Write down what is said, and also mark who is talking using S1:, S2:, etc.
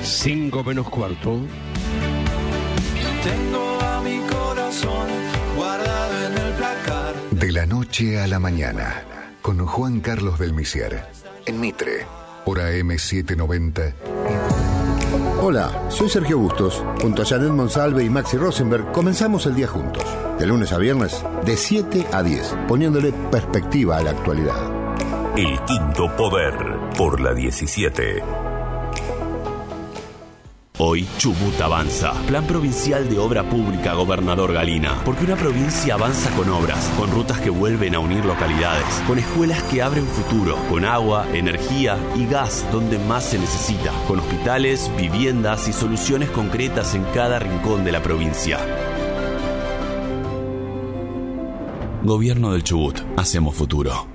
S1: 5 menos cuarto.
S2: Tengo a mi corazón guardado en el placar.
S3: De la noche a la mañana, con Juan Carlos del Misier, en Mitre, por AM790.
S4: Hola, soy Sergio Bustos. Junto a Janet Monsalve y Maxi Rosenberg comenzamos el día juntos. De lunes a viernes, de 7 a 10, poniéndole perspectiva a la actualidad.
S5: El Quinto Poder, por la 17.
S6: Hoy Chubut avanza. Plan provincial de obra pública, gobernador Galina. Porque una provincia avanza con obras, con rutas que vuelven a unir localidades, con escuelas que abren futuro, con agua, energía y gas donde más se necesita, con hospitales, viviendas y soluciones concretas en cada rincón de la provincia. Gobierno del Chubut. Hacemos futuro.